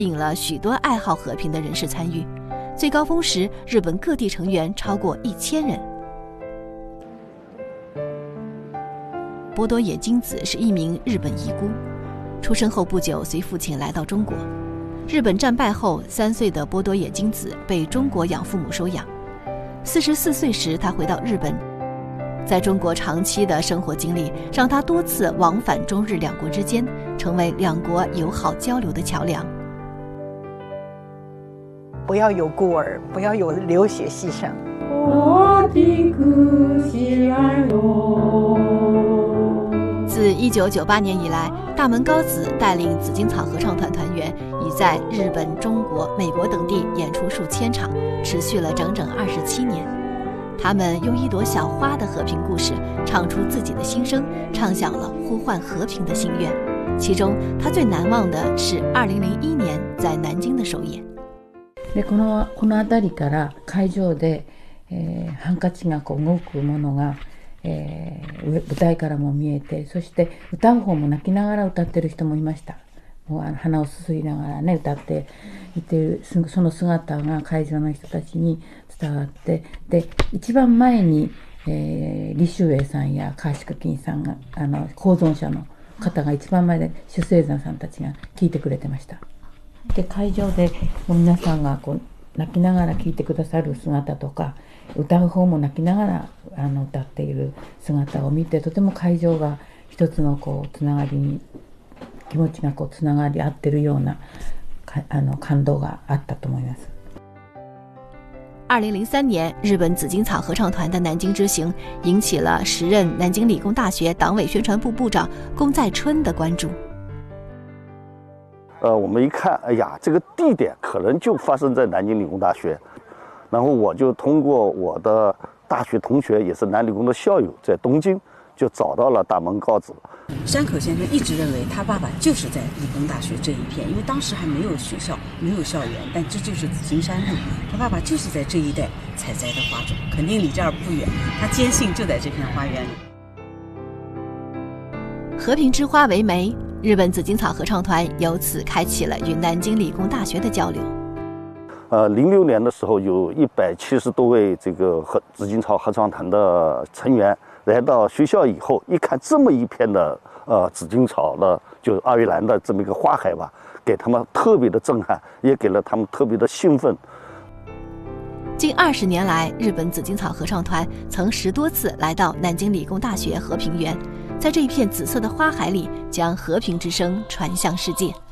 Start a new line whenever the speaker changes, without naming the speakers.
引了许多爱好和平的人士参与。最高峰时，日本各地成员超过1000人。波多野金子是一名日本遗孤，出生后不久随父亲来到中国。日本战败后，3岁的波多野金子被中国养父母收养。44岁时，他回到日本。在中国长期的生活经历，让他多次往返中日两国之间，成为两国友好交流的桥梁。
不要有孤儿，不要有流血牺牲。
自1998年以来，大门高子带领紫荆草合唱团团员已在日本、中国、美国等地演出数千场，持续了整整27年。他们用一朵小花的和平故事，唱出自己的心声，唱响了呼唤和平的心愿。其中，他最难忘的是2001年在南京的首演。
でこの辺りから会場で、ハンカチが動くものが、舞台からも見えて、そして歌う方も泣きながら歌ってる人もいました。もう鼻をすすりながらね歌っていてるその姿が会場の人たちに伝わって、で一番前に、李秀英さんや川鹿金さんが公存者の方が一番前で主聖山さんたちが聞いてくれてました。で会場で皆さんがこう泣きながら聴いてくださる姿とか、歌う方も泣きながら歌っている姿を見て、とても会場が一つのこうつながりに気持ちがこうつながり合ってるような感動があったと思います。
2003年，日本紫荆草合唱团的南京之行引起了时任南京理工大学党委宣传部部长宫在春的关注。
我们一看，哎呀，这个地点可能就发生在南京理工大学，然后我就通过我的大学同学，也是南理工的校友，在东京就找到了大门高子。
山口先生一直认为他爸爸就是在理工大学这一片，因为当时还没有学校，没有校园，但这就是紫荆山路，他爸爸就是在这一带采摘的花种，肯定离这儿不远，他坚信就在这片花园里。
和平之花为媒，日本紫荆草合唱团由此开启了与南京理工大学的交流。
06年的时候，有170多位这个紫荆草合唱团的成员来到学校以后，一看这么一片的紫荆草的，就二月兰的这么一个花海吧，给他们特别的震撼，也给了他们特别的兴奋。
近20年来，日本紫荆草合唱团曾10多次来到南京理工大学和平园，在这一片紫色的花海里，将和平之声传向世界。